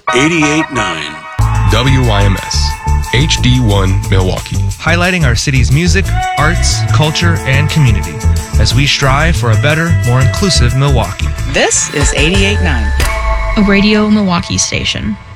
88.9 WYMS HD1 Milwaukee. Highlighting our city's music, arts, culture, and community as we strive for a better, more inclusive Milwaukee. This is 88.9, a Radio Milwaukee station.